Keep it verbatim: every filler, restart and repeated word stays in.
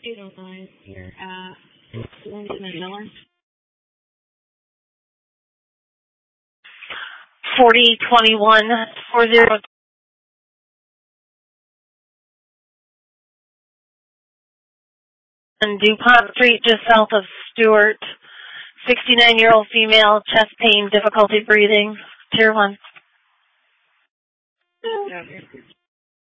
eight oh nine here at Miller. forty twenty-one four zero. And DuPont Street, just south of Stewart. sixty-nine-year-old female, chest pain, difficulty breathing, tier one. Yeah.